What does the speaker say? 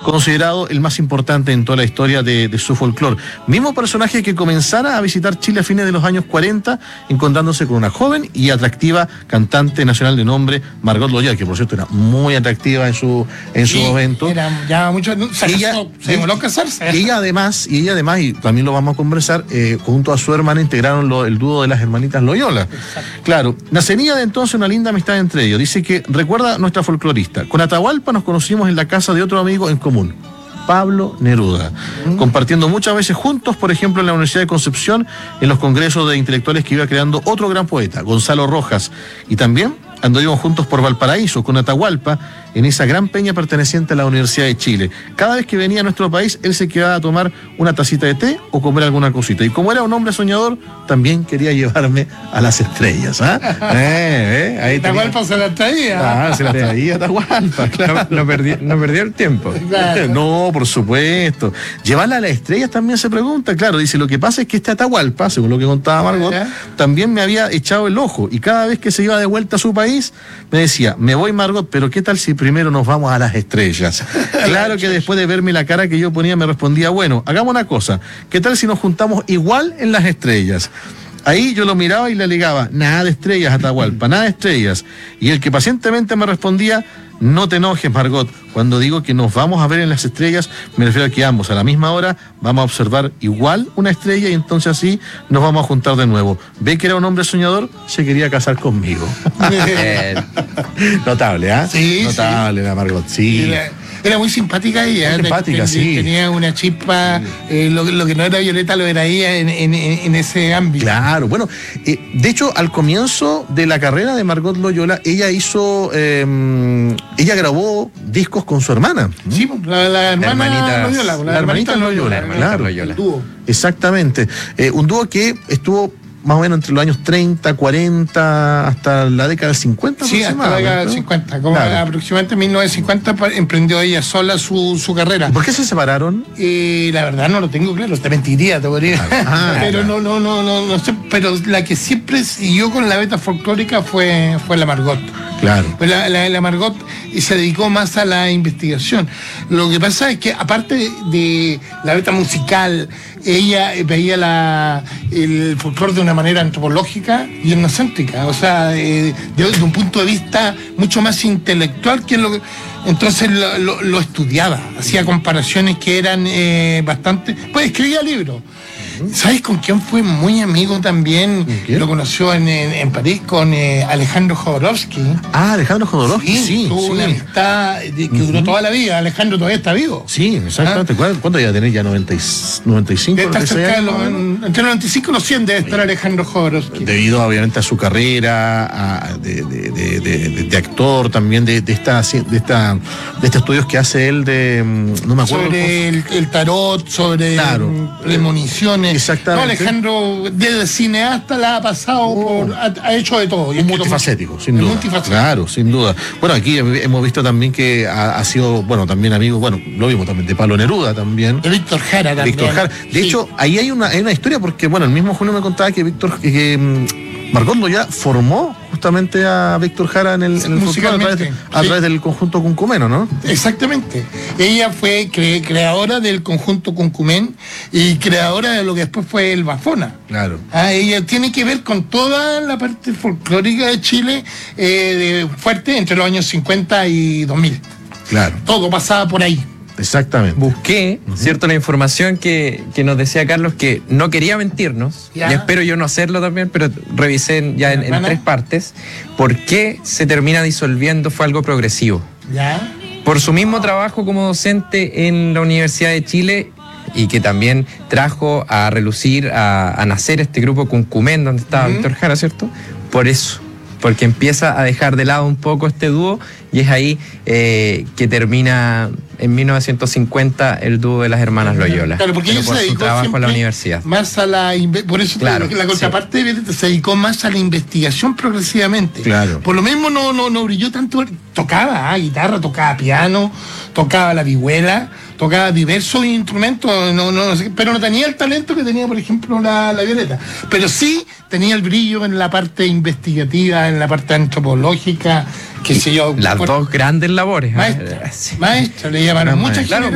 considerado el más importante en toda la historia de su folclore. Mismo personaje que comenzara a visitar Chile a fines de los años 40, encontrándose con una joven y atractiva cantante nacional de nombre Margot Loyola, que por cierto era muy atractiva en su momento. Era ya mucho, se demoró a casarse. Y ella además, y también lo vamos a conversar, junto a su hermana integraron el dúo de las hermanitas Loyola. Exacto. Claro, nacería de entonces una linda amistad entre ellos. Dice que recuerda a nuestra folclorista. Con Atahualpa nos conocimos en la casa de otro amigo en común, Pablo Neruda, compartiendo muchas veces juntos, por ejemplo, en la Universidad de Concepción, en los congresos de intelectuales que iba creando otro gran poeta, Gonzalo Rojas, y también anduvimos juntos por Valparaíso con Atahualpa en esa gran peña perteneciente a la Universidad de Chile. Cada vez que venía a nuestro país, él se quedaba a tomar una tacita de té o comer alguna cosita. Y como era un hombre soñador, también quería llevarme a las estrellas. Ahí Atahualpa se la traía. Se la traía Atahualpa, claro. No perdió el tiempo. Claro. No, por supuesto. Llevarla a las estrellas también se pregunta. Claro, dice, lo que pasa es que este Atahualpa, según lo que contaba Margot, también me había echado el ojo. Y cada vez que se iba de vuelta a su país, me decía, me voy, Margot, pero ¿qué tal si primero nos vamos a las estrellas? Claro que después de verme la cara que yo ponía, me respondía, bueno, hagamos una cosa, ¿qué tal si nos juntamos igual en las estrellas? Ahí yo lo miraba y le alegaba, nada de estrellas, Atahualpa, nada de estrellas. Y el que pacientemente me respondía, no te enojes, Margot, cuando digo que nos vamos a ver en las estrellas, me refiero a que ambos a la misma hora vamos a observar igual una estrella y entonces así nos vamos a juntar de nuevo. Ve que era un hombre soñador, se quería casar conmigo. Notable, ¿ah? Sí, notable la Margot, sí. Era muy simpática ella. Muy simpática, sí. Tenía una chispa, lo que no era Violeta lo era ella en ese ámbito. Claro, bueno, de hecho, al comienzo de la carrera de Margot Loyola, ella grabó discos con su hermana. Sí, la hermana Loyola. La hermanita Loyola, claro. El dúo. Exactamente. Un dúo que estuvo más o menos entre los años 30, 40, hasta la década del 50. Sí, hasta la década del 50. Como aproximadamente en 1950 emprendió ella sola su carrera. ¿Por qué se separaron? La verdad no lo tengo claro, te mentiría, te podría. Pero no sé, pero la que siempre siguió con la beta folclórica fue la Margot. Claro. Pues la Margot se dedicó más a la investigación. Lo que pasa es que, aparte de la beta musical, ella veía el folclore de una manera antropológica y etnocéntrica, o sea, de un punto de vista mucho más intelectual que lo que... Entonces lo estudiaba, hacía comparaciones que eran bastante... Pues escribía libros. ¿Sabes con quién fue muy amigo también? Lo conoció en París con Alejandro Jodorowsky. Ah, Alejandro Jodorowsky, sí. Tuvo una amistad que duró toda la vida. Alejandro todavía está vivo. Sí, exactamente. ¿Cuánto ya tenés? Ya 95. Debe estar cerca entre los 95 y los 100 debe estar Alejandro Jodorowsky. Debido obviamente a su carrera de actor, también de estos estudios que hace él no me acuerdo. Sobre el tarot, sobre premoniciones. Exactamente. No, Alejandro, desde cineasta la ha pasado ha hecho de todo. Un multifacético, sin duda. Claro, sin duda. Bueno, aquí hemos visto también que ha sido, bueno, también amigo, bueno, lo vimos también de Pablo Neruda también. De Víctor Jara también. De hecho, ahí hay una historia, porque, bueno, el mismo Julio me contaba que Margot Loyola formó justamente a Víctor Jara en el folclore a través del conjunto Cuncumeno, ¿no? Exactamente. Ella fue creadora del conjunto Cuncumén y creadora de lo que después fue el Bafona. Claro. Ella tiene que ver con toda la parte folclórica de Chile fuerte entre los años 50 y 2000. Claro. Todo pasaba por ahí. Exactamente. Busqué, ¿cierto?, la información que nos decía Carlos, que no quería mentirnos, y espero yo no hacerlo también, pero revisé en 3 partes. ¿Por qué se termina disolviendo? Fue algo progresivo. ¿Ya? Por su mismo trabajo como docente en la Universidad de Chile, y que también trajo a relucir, a nacer este grupo Cuncumén, donde estaba Víctor Jara, ¿cierto? Por eso. Porque empieza a dejar de lado un poco este dúo, y es ahí que termina en 1950 el dúo de las hermanas Loyola. Claro, porque ella por se dedicó su trabajo en la universidad. Más a por eso claro, la contraparte se dedicó más a la investigación progresivamente. Claro. Por lo mismo no brilló tanto. Tocaba guitarra, tocaba piano, tocaba la vihuela, tocaba diversos instrumentos, pero no tenía el talento que tenía, por ejemplo, la Violeta. Pero sí tenía el brillo en la parte investigativa, en la parte antropológica, qué sé yo. Las dos grandes labores. Maestra, le llamaron mucha gente.